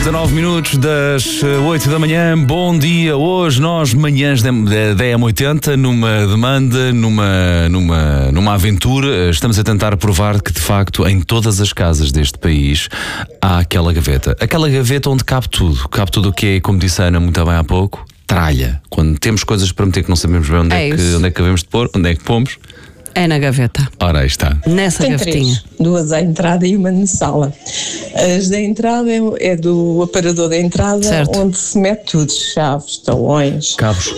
19 minutos das 8 da manhã, bom dia. Hoje nós, manhãs da DM80, numa demanda, numa aventura, estamos a tentar provar que de facto em todas as casas deste país há aquela gaveta. Aquela gaveta onde cabe tudo o que é, como disse a Ana muito bem há pouco, tralha. Quando temos coisas para meter que não sabemos bem onde é que devemos de pôr, onde é que pomos. É na gaveta. Ora, aí está. Nessa Tem gavetinha. 3, 2 à entrada e uma na sala. As da entrada é do aparador da entrada, certo, onde se mete tudo: chaves, talões, Cabos.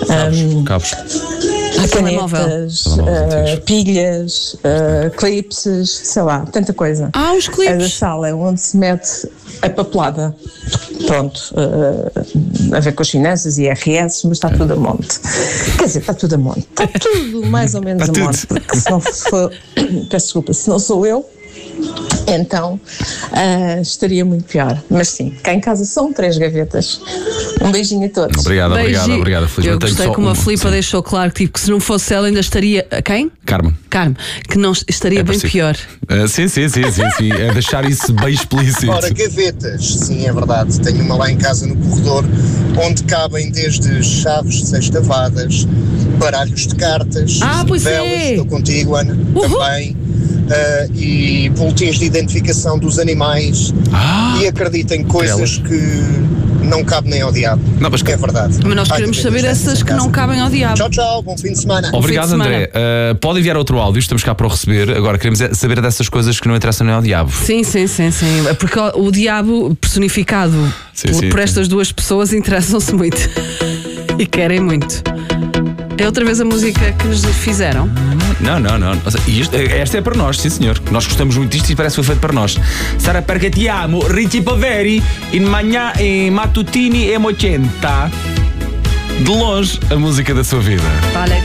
canetas, pilhas, clipes, sei lá, tanta coisa. Os A da clipes. sala é onde se mete a papelada. Pronto, a ver com as finanças e IRS, mas está tudo a monte. Quer dizer, está tudo a monte. Está tudo mais ou menos a monte, porque se não for, peço desculpa, se não sou eu, então estaria muito pior. Mas sim, cá em casa são 3 gavetas. Um beijinho a todos. Obrigado. Eu gostei como a Filipa deixou claro que se não fosse ela ainda estaria... Quem? Carmen, que não estaria bem pior. sim. É deixar isso bem explícito. Ora, gavetas, sim, é verdade. Tenho uma lá em casa no corredor, onde cabem desde chaves sextavadas, baralhos de cartas, Pois velas, é. estou contigo, Ana, também, e boletins de identificação dos animais, e acreditem, coisas que não cabem nem ao diabo. Não, mas é verdade. Mas nós queremos saber essas que não cabem ao diabo. Tchau, bom fim de semana. Obrigado, fim de semana. André. Pode enviar outro áudio, estamos cá para o receber. Agora queremos saber dessas coisas que não interessam nem ao diabo. Sim. Porque o diabo personificado por estas duas pessoas interessam-se muito. E querem muito. É outra vez a música que nos fizeram? Não. Esta é para nós, sim senhor. Nós gostamos muito disto e parece que foi feito para nós. Sarà perché ti amo, Richie Poveri, in manhã e mattutini e 80. De longe, a música da sua vida. Vale.